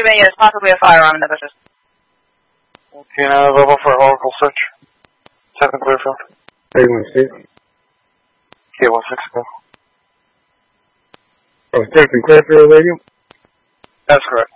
me as possibly a firearm in the bushes. Okay, now level for Oracle search. 7 Clearfield. 316. Yeah, 16 go. Oh, 7 Clearfield radio? That's correct.